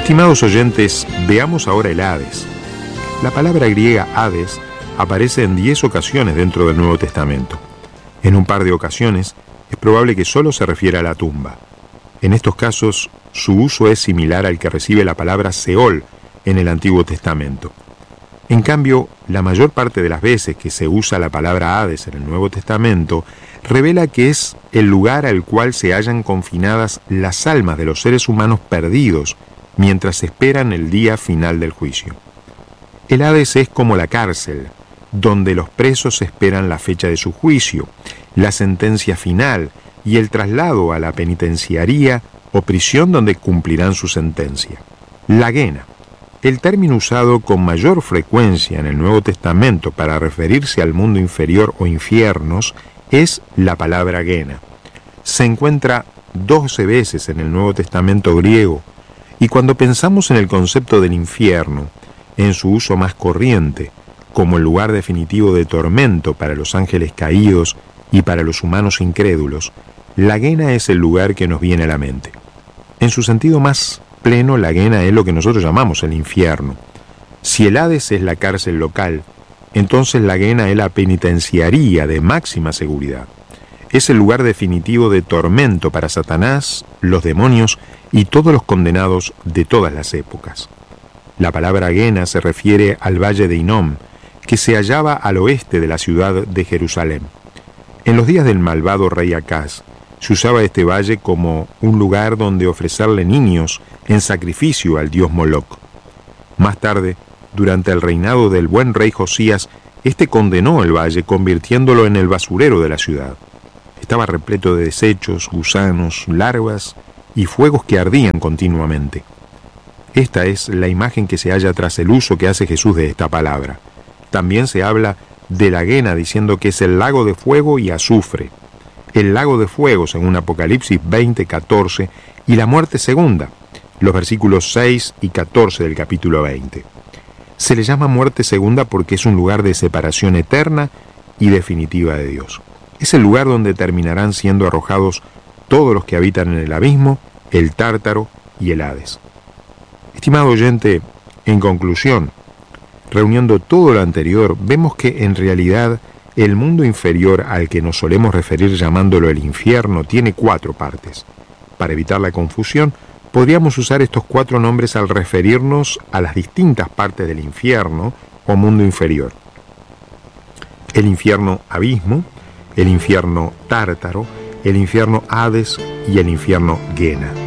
Estimados oyentes, veamos ahora el Hades. La palabra griega Hades aparece en 10 ocasiones dentro del Nuevo Testamento. En un par de ocasiones es probable que solo se refiera a la tumba. En estos casos, su uso es similar al que recibe la palabra Seol en el Antiguo Testamento. En cambio, la mayor parte de las veces que se usa la palabra Hades en el Nuevo Testamento revela que es el lugar al cual se hallan confinadas las almas de los seres humanos perdidos mientras esperan el día final del juicio. El Hades es como la cárcel, donde los presos esperan la fecha de su juicio, la sentencia final y el traslado a la penitenciaría o prisión donde cumplirán su sentencia. La Guena, el término usado con mayor frecuencia en el Nuevo Testamento para referirse al mundo inferior o infiernos, es la palabra Guena. Se encuentra 12 veces en el Nuevo Testamento griego, y cuando pensamos en el concepto del infierno, en su uso más corriente, como el lugar definitivo de tormento para los ángeles caídos y para los humanos incrédulos, la Guena es el lugar que nos viene a la mente. En su sentido más pleno, la Guena es lo que nosotros llamamos el infierno. Si el Hades es la cárcel local, entonces la Guena es la penitenciaría de máxima seguridad. Es el lugar definitivo de tormento para Satanás, los demonios y todos los condenados de todas las épocas. La palabra Guena se refiere al valle de Hinnom, que se hallaba al oeste de la ciudad de Jerusalén. En los días del malvado rey Acaz, se usaba este valle como un lugar donde ofrecerle niños en sacrificio al dios Moloc. Más tarde, durante el reinado del buen rey Josías, este condenó el valle convirtiéndolo en el basurero de la ciudad. Estaba repleto de desechos, gusanos, larvas y fuegos que ardían continuamente. Esta es la imagen que se halla tras el uso que hace Jesús de esta palabra. También se habla de la Guena diciendo que es el lago de fuego y azufre. El lago de fuego, según Apocalipsis 20:14, y la muerte segunda, los versículos 6 y 14 del capítulo 20. Se le llama muerte segunda porque es un lugar de separación eterna y definitiva de Dios. Es el lugar donde terminarán siendo arrojados todos los que habitan en el abismo, el Tártaro y el Hades. Estimado oyente, en conclusión, reuniendo todo lo anterior, vemos que en realidad el mundo inferior al que nos solemos referir llamándolo el infierno tiene 4 partes. Para evitar la confusión, podríamos usar estos 4 nombres al referirnos a las distintas partes del infierno o mundo inferior. El infierno abismo, el infierno Tártaro, el infierno Hades y el infierno Guena.